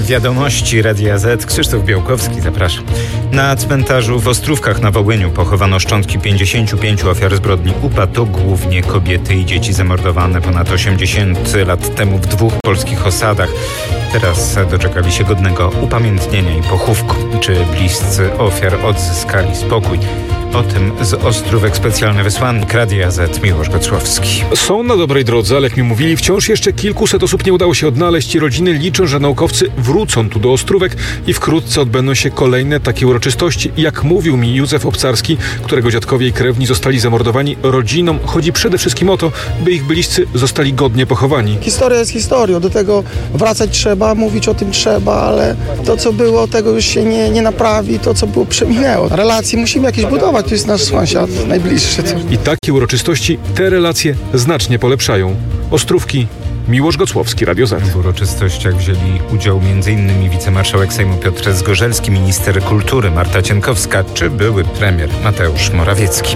Wiadomości Radia Z. Krzysztof Białkowski, zapraszam. Na cmentarzu w Ostrówkach na Wołyniu pochowano szczątki 55 ofiar zbrodni UPA. To głównie kobiety i dzieci zamordowane ponad 80 lat temu w 2 polskich osadach. Teraz doczekali się godnego upamiętnienia i pochówku. Czy bliscy ofiar odzyskali spokój? O tym z Ostrówek specjalny wysłannik Radia Z Miłosz Gocłowski. Są na dobrej drodze, ale jak mi mówili, wciąż jeszcze kilkuset osób nie udało się odnaleźć i rodziny liczą, że naukowcy wrócą tu do Ostrówek i wkrótce odbędą się kolejne takie uroczystości. Jak mówił mi Józef Obcarski, którego dziadkowie i krewni zostali zamordowani, rodzinom chodzi przede wszystkim o to, by ich bliscy zostali godnie pochowani. Historia jest historią, do tego wracać trzeba, mówić o tym trzeba, ale to co było, tego już się nie naprawi, to co było przeminęło. Relacje musimy jakieś budować. To jest nasz sąsiad najbliższy. I takie uroczystości te relacje znacznie polepszają. Ostrówki, Miłosz Gocłowski, Radio Z. W uroczystościach wzięli udział m.in. wicemarszałek Sejmu Piotr Zgorzelski, minister kultury Marta Cienkowska czy były premier Mateusz Morawiecki.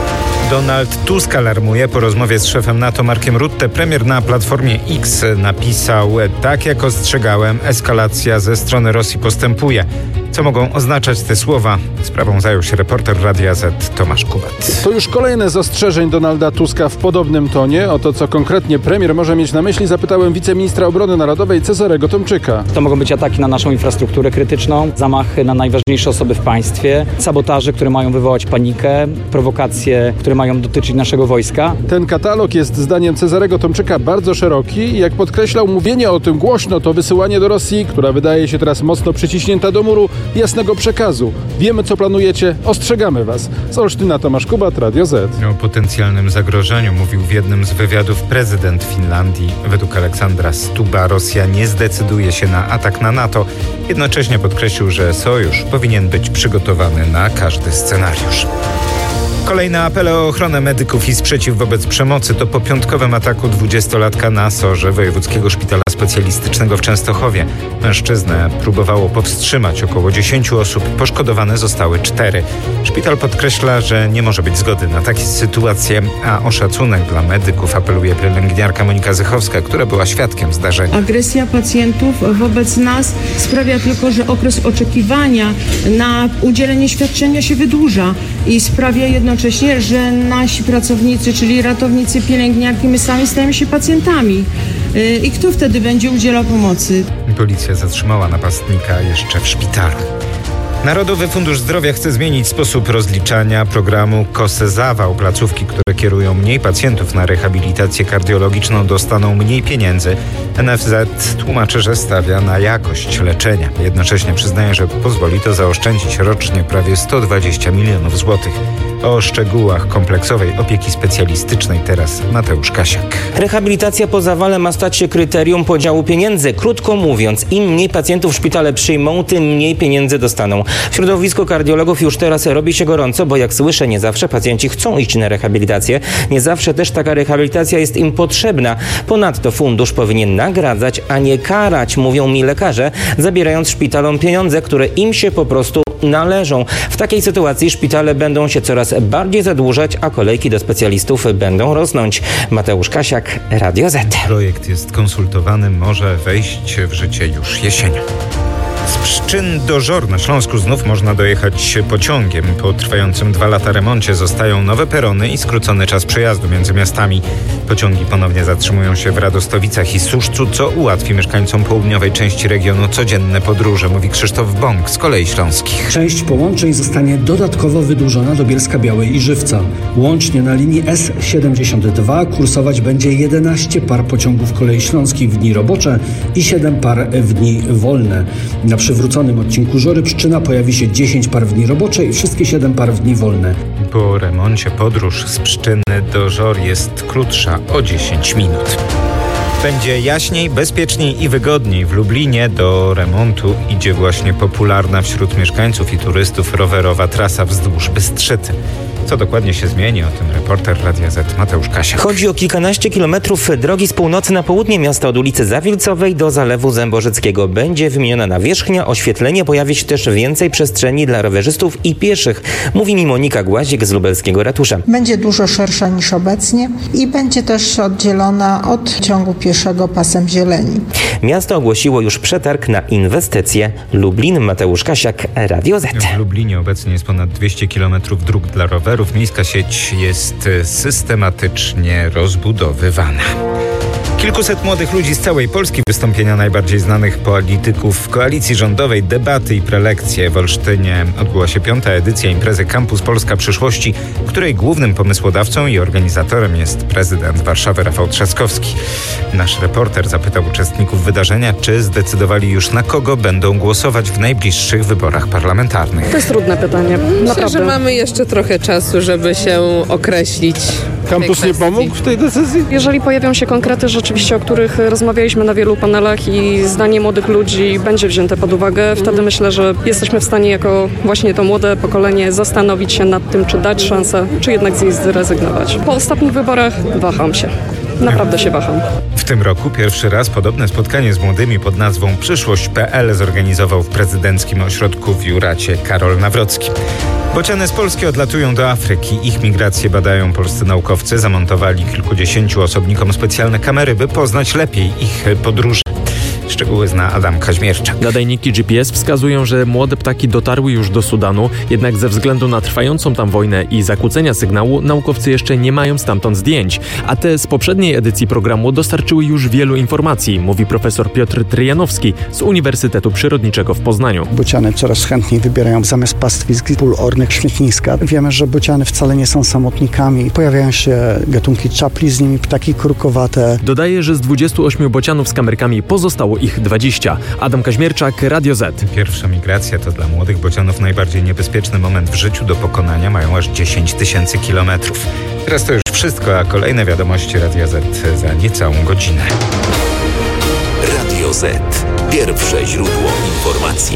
Donald Tusk alarmuje po rozmowie z szefem NATO Markiem Rutte. Premier na Platformie X napisał: tak jak ostrzegałem, eskalacja ze strony Rosji postępuje. Co mogą oznaczać te słowa? Sprawą zajął się reporter Radia Z Tomasz Kubat. To już kolejne z ostrzeżeń Donalda Tuska w podobnym tonie. O to, co konkretnie premier może mieć na myśli, zapytałem wiceministra obrony narodowej Cezarego Tomczyka. To mogą być ataki na naszą infrastrukturę krytyczną, zamachy na najważniejsze osoby w państwie, sabotaże, które mają wywołać panikę, prowokacje, które mają dotyczyć naszego wojska. Ten katalog jest zdaniem Cezarego Tomczyka bardzo szeroki i jak podkreślał, mówienie o tym głośno to wysyłanie do Rosji, która wydaje się teraz mocno przyciśnięta do muru, jasnego przekazu. Wiemy, co planujecie, ostrzegamy was. Z Olsztyna Tomasz Kubat, Radio Z. O potencjalnym zagrożeniu mówił w jednym z wywiadów prezydent Finlandii. Według Aleksandra Stuba Rosja nie zdecyduje się na atak na NATO. Jednocześnie podkreślił, że sojusz powinien być przygotowany na każdy scenariusz. Kolejne apele o ochronę medyków i sprzeciw wobec przemocy to po piątkowym ataku 20-latka na SOR-ze Wojewódzkiego Szpitala Specjalistycznego w Częstochowie. Mężczyznę próbowało powstrzymać około 10 osób, poszkodowane zostały 4. Szpital podkreśla, że nie może być zgody na takie sytuacje, a o szacunek dla medyków apeluje pielęgniarka Monika Zychowska, która była świadkiem zdarzenia. Agresja pacjentów wobec nas sprawia tylko, że okres oczekiwania na udzielenie świadczenia się wydłuża i sprawia jednocześnie, że nasi pracownicy, czyli ratownicy, pielęgniarki, my sami stajemy się pacjentami. I kto wtedy będzie udzielał pomocy? Policja zatrzymała napastnika jeszcze w szpitalu. Narodowy Fundusz Zdrowia chce zmienić sposób rozliczania programu KOSE-Zawał. Placówki, które kierują mniej pacjentów na rehabilitację kardiologiczną, dostaną mniej pieniędzy. NFZ tłumaczy, że stawia na jakość leczenia. Jednocześnie przyznaje, że pozwoli to zaoszczędzić rocznie prawie 120 milionów złotych. O szczegółach kompleksowej opieki specjalistycznej teraz Mateusz Kasiak. Rehabilitacja po zawale ma stać się kryterium podziału pieniędzy. Krótko mówiąc, im mniej pacjentów szpitale przyjmą, tym mniej pieniędzy dostaną. W środowisku kardiologów już teraz robi się gorąco, bo jak słyszę, nie zawsze pacjenci chcą iść na rehabilitację. Nie zawsze też taka rehabilitacja jest im potrzebna. Ponadto fundusz powinien nagradzać, a nie karać, mówią mi lekarze, zabierając szpitalom pieniądze, które im się po prostu należą. W takiej sytuacji szpitale będą się coraz bardziej zadłużać, a kolejki do specjalistów będą rosnąć. Mateusz Kasiak, Radio Z. Projekt jest konsultowany, może wejść w życie już jesienią. Z Pszczyn do Żor na Śląsku znów można dojechać pociągiem. Po trwającym 2 lata remoncie zostają nowe perony i skrócony czas przejazdu między miastami. Pociągi ponownie zatrzymują się w Radostowicach i Suszcu, co ułatwi mieszkańcom południowej części regionu codzienne podróże, mówi Krzysztof Bąk z Kolei Śląskich. Część połączeń zostanie dodatkowo wydłużona do Bielska-Białej i Żywca. Łącznie na linii S72 kursować będzie 11 par pociągów Kolei Śląskich w dni robocze i 7 par w dni wolne. Na przywróconym odcinku Żory-Pszczyna pojawi się 10 par w dni robocze i wszystkie 7 par w dni wolne. Po remoncie podróż z Pszczyny do Żor jest krótsza o 10 minut. Będzie jaśniej, bezpieczniej i wygodniej. W Lublinie do remontu idzie właśnie popularna wśród mieszkańców i turystów rowerowa trasa wzdłuż Bystrzycy. Co dokładnie się zmieni, o tym reporter Radia Z Mateusz Kasiak. Chodzi o kilkanaście kilometrów drogi z północy na południe miasta od ulicy Zawilcowej do Zalewu Zęborzeckiego. Będzie wymieniona nawierzchnia, oświetlenie, pojawi się też więcej przestrzeni dla rowerzystów i pieszych, mówi mi Monika Głazik z lubelskiego ratusza. Będzie dużo szersza niż obecnie i będzie też oddzielona od ciągu pieszego pasem zieleni. Miasto ogłosiło już przetarg na inwestycje. Lublin, Mateusz Kasiak, Radio Z. W Lublinie obecnie jest ponad 200 km dróg dla rowerów. Miejska sieć jest systematycznie rozbudowywana. Kilkuset młodych ludzi z całej Polski, wystąpienia najbardziej znanych polityków koalicji rządowej, debaty i prelekcje. W Olsztynie odbyła się 5. edycja imprezy Campus Polska Przyszłości, której głównym pomysłodawcą i organizatorem jest prezydent Warszawy Rafał Trzaskowski. Nasz reporter zapytał uczestników wydarzenia, czy zdecydowali już, na kogo będą głosować w najbliższych wyborach parlamentarnych. To jest trudne pytanie. Naprawdę. Myślę, że mamy jeszcze trochę czasu, żeby się określić. Kampus nie pomógł w tej decyzji? Jeżeli pojawią się konkrety rzeczywiście, o których rozmawialiśmy na wielu panelach i zdanie młodych ludzi będzie wzięte pod uwagę, wtedy myślę, że jesteśmy w stanie jako właśnie to młode pokolenie zastanowić się nad tym, czy dać szansę, czy jednak z niej zrezygnować. Po ostatnich wyborach waham się. Naprawdę się waham. W tym roku pierwszy raz podobne spotkanie z młodymi pod nazwą Przyszłość.pl zorganizował w prezydenckim ośrodku w Juracie Karol Nawrocki. Bociany z Polski odlatują do Afryki. Ich migrację badają polscy naukowcy. Zamontowali kilkudziesięciu osobnikom specjalne kamery, by poznać lepiej ich podróże. Szczegóły zna Adam Kaźmierczak. Nadajniki GPS wskazują, że młode ptaki dotarły już do Sudanu, jednak ze względu na trwającą tam wojnę i zakłócenia sygnału naukowcy jeszcze nie mają stamtąd zdjęć, a te z poprzedniej edycji programu dostarczyły już wielu informacji, mówi profesor Piotr Tryjanowski z Uniwersytetu Przyrodniczego w Poznaniu. Bociany coraz chętniej wybierają zamiast pastwisk pól ornych śmietniska. Wiemy, że bociany wcale nie są samotnikami. Pojawiają się gatunki czapli, z nimi ptaki kurkowate. Dodaje, że z 28 bocianów z kamerkami pozostało ich 20. Adam Kaźmierczak, Radio Z. Pierwsza migracja to dla młodych bocianów najbardziej niebezpieczny moment w życiu. Do pokonania mają aż 10 000 kilometrów. Teraz to już wszystko, a kolejne wiadomości Radia Z za niecałą godzinę. Radio Z. Pierwsze źródło informacji.